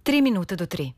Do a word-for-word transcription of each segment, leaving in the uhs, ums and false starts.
Tri minuta do tri.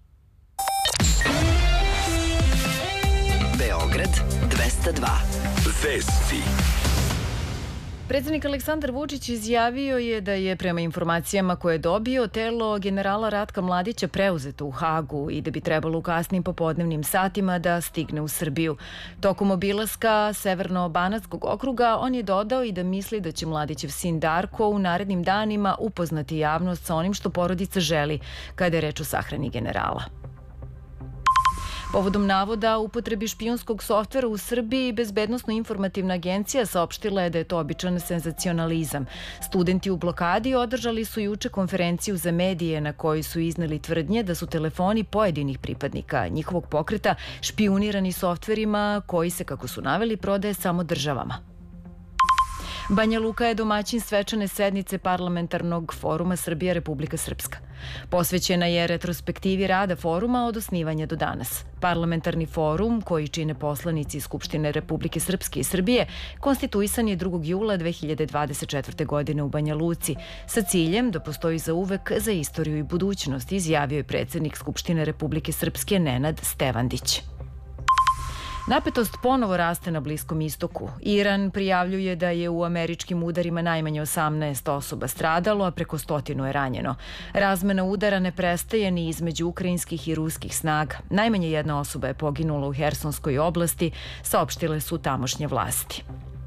Beograd dvesta dva. Vesti. Predsednik Aleksandar Vučić izjavio je da je prema informacijama koje je dobio telo generala Ratka Mladića preuzeto u Hagu i da bi trebalo u kasnim popodnevnim satima da stigne u Srbiju. Tokom obilaska Severno-Banatskog okruga on je dodao i da misli da će Mladićev sin Darko u narednim danima upoznati javnost sa onim što porodica želi kada je reč o sahrani generala. Povodom navoda o upotrebi špijunskog softvera u Srbiji, Bezbednosno-informativna agencija saopštila je da je to običan senzacionalizam. Studenti u blokadi održali su juče konferenciju za medije na kojoj su izneli tvrdnje da su telefoni pojedinih pripadnika njihovog pokreta špijunirani softverima koji se, kako su naveli, prodaje samo državama. Banja Luka je domaćin svečane sednice Parlamentarnog foruma Srbija-Republika Srpska. Posvećena je retrospektivi rada foruma od osnivanja do danas. Parlamentarni forum, koji čine poslanici Skupštine Republike Srpske i Srbije, konstituisan je drugog jula dve hiljade dvadeset četvrte. godine u Banja Luci, sa ciljem da postoji zauvek za istoriju i budućnost, izjavio je predsednik Skupštine Republike Srpske Nenad Stevandić. Napetost ponovo raste na Bliskom istoku. Iran prijavljuje da je u američkim udarima najmanje osamnaest osoba stradalo, a preko stotinu je ranjeno. Razmena udara ne prestaje ni između ukrajinskih i ruskih snaga. Najmanje jedna osoba je poginula u Hersonskoj oblasti, saopštile su tamošnje vlasti.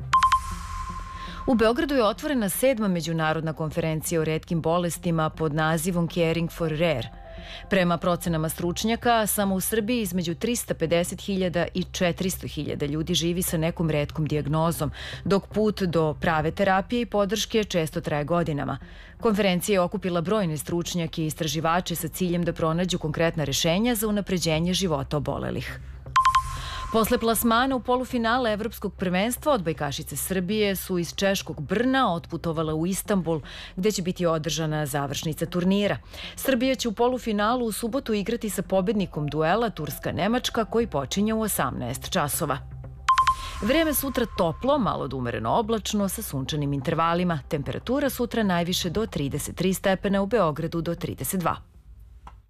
U Beogradu je otvorena sedma međunarodna konferencija o retkim bolestima pod nazivom Caring for Rare. Prema procenama stručnjaka, samo u Srbiji između trista pedeset hiljada i četiristo hiljada ljudi živi sa nekom retkom dijagnozom, dok put do prave terapije i podrške često traje godinama. Konferencija je okupila brojne stručnjake i istraživače sa ciljem da pronađu konkretna rešenja za unapređenje života obolelih. Posle plasmana u polufinale Evropskog prvenstva odbojkašice Srbije su iz češkog Brna otputovale u Istanbul, gde će biti održana završnica turnira. Srbija će u polufinalu u subotu igrati sa pobednikom duela Turska-Nemačka, koji počinje u osamnaest časova. Vreme sutra toplo, malo do umereno oblačno, sa sunčanim intervalima. Temperatura sutra najviše do trideset tri stepena, u Beogradu do trideset dva.